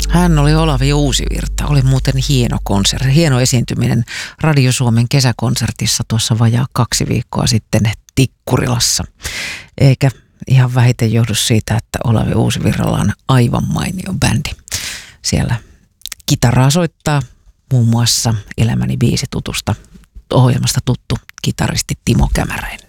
Hän oli Olavi Uusivirta. Oli muuten hieno esiintyminen Radio Suomen kesäkonsertissa tuossa vajaa 2 viikkoa sitten Tikkurilassa. Eikä ihan vähiten johdu siitä, että Olavi Uusivirralla on aivan mainio bändi. Siellä kitaraa soittaa muun muassa Elämäni biisi -tutusta ohjelmasta tuttu kitaristi Timo Kämäräinen.